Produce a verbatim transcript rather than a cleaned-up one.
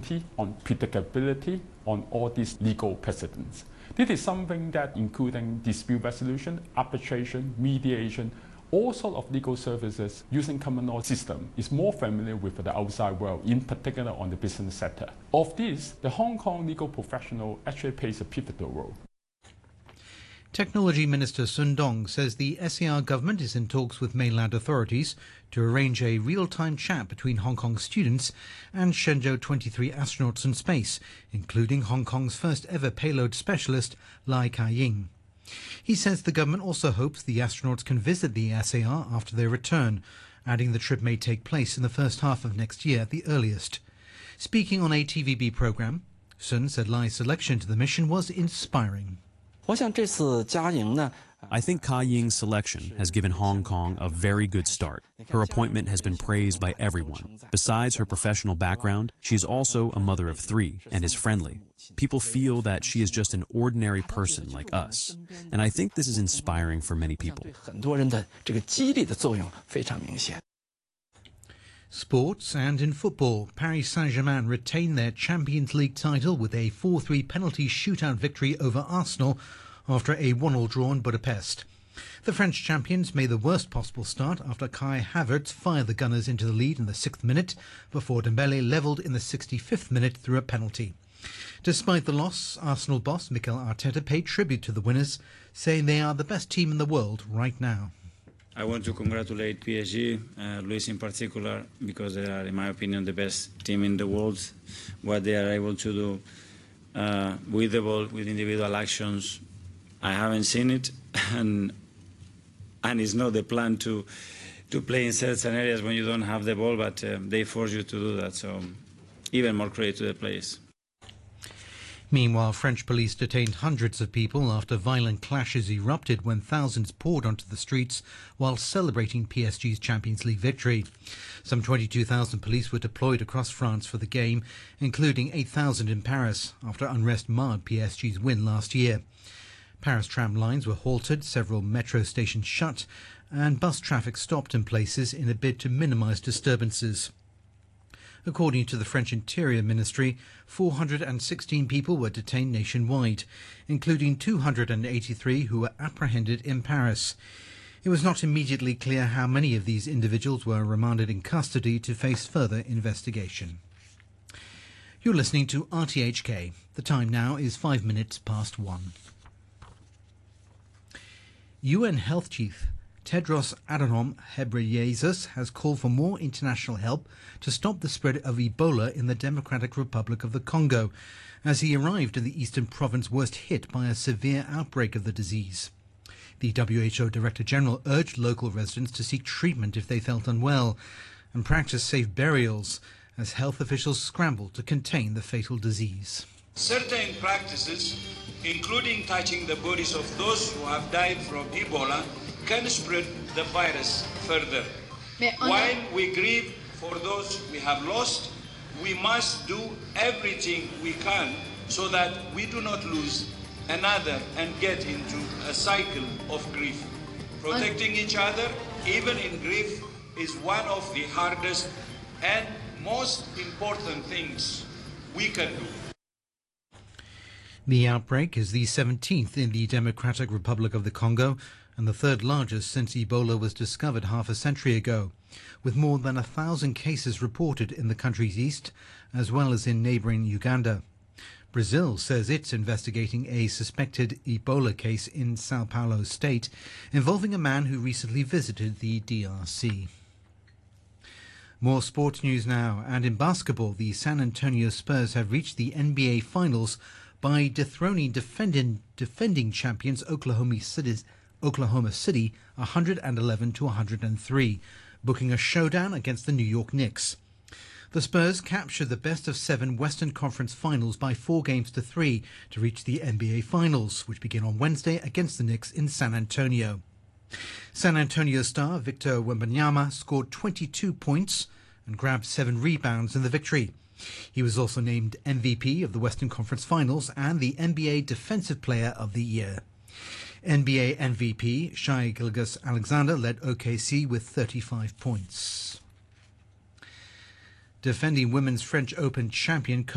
clarity, on predictability on all these legal precedents. This is something that, including dispute resolution, arbitration, mediation, all sorts of legal services using common law system is more familiar with the outside world, in particular on the business sector. Of this, the Hong Kong legal professional actually plays a pivotal role. Technology Minister Sun Dong says the S A R government is in talks with mainland authorities to arrange a real-time chat between Hong Kong students and Shenzhou twenty-three astronauts in space, including Hong Kong's first ever payload specialist, Lai Ka-ying. He says the government also hopes the astronauts can visit the S A R after their return, adding the trip may take place in the first half of next year at the earliest. Speaking on a T V B programme, Sun said Lai's selection to the mission was inspiring. I think Ka-ying's selection has given Hong Kong a very good start. Her appointment has been praised by everyone. Besides her professional background, she is also a mother of three and is friendly. People feel that she is just an ordinary person like us. And I think this is inspiring for many people. Sports, and in football, Paris Saint-Germain retained their Champions League title with a four three penalty shootout victory over Arsenal after a one all draw in Budapest. The French champions made the worst possible start after Kai Havertz fired the Gunners into the lead in the sixth minute before Dembele levelled in the sixty-fifth minute through a penalty. Despite the loss, Arsenal boss Mikel Arteta paid tribute to the winners, saying they are the best team in the world right now. I want to congratulate P S G, uh, Luis in particular, because they are, in my opinion, the best team in the world. What they are able to do uh, with the ball, with individual actions, I haven't seen it, and and it's not the plan to to play in certain areas when you don't have the ball, but uh, they force you to do that. So even more credit to the players. Meanwhile, French police detained hundreds of people after violent clashes erupted when thousands poured onto the streets while celebrating P S G's Champions League victory. Some twenty-two thousand police were deployed across France for the game, including eight thousand in Paris, after unrest marred P S G's win last year. Paris tram lines were halted, several metro stations shut, and bus traffic stopped in places in a bid to minimise disturbances. According to the French Interior Ministry, four hundred sixteen people were detained nationwide, including two hundred eighty-three who were apprehended in Paris. It was not immediately clear how many of these individuals were remanded in custody to face further investigation. You're listening to R T H K. The time now is five minutes past one. U N Health Chief Tedros Adhanom Ghebreyesus has called for more international help to stop the spread of Ebola in the Democratic Republic of the Congo, as he arrived in the eastern province worst hit by a severe outbreak of the disease. The W H O Director General urged local residents to seek treatment if they felt unwell and practice safe burials as health officials scramble to contain the fatal disease. Certain practices, including touching the bodies of those who have died from Ebola, can spread the virus further. While we grieve for those we have lost, we must do everything we can so that we do not lose another and get into a cycle of grief. Protecting each other, even in grief, is one of the hardest and most important things we can do. The outbreak is the seventeenth in the Democratic Republic of the Congo and the third largest since Ebola was discovered half a century ago, with more than a thousand cases reported in the country's east, as well as in neighbouring Uganda. Brazil says it's investigating a suspected Ebola case in Sao Paulo state involving a man who recently visited the D R C. More sports news now, and in basketball, the San Antonio Spurs have reached the N B A Finals by dethroning defending, defending champions Oklahoma City, Oklahoma City one hundred eleven to one hundred three, booking a showdown against the New York Knicks. The Spurs captured the best of seven Western Conference Finals by four games to three to reach the N B A Finals, which begin on Wednesday against the Knicks in San Antonio. San Antonio star Victor Wembanyama scored twenty-two points and grabbed seven rebounds in the victory. He was also named M V P of the Western Conference Finals and the N B A Defensive Player of the Year. N B A M V P Shai Gilgeous-Alexander led O K C with thirty-five points. Defending women's French Open champion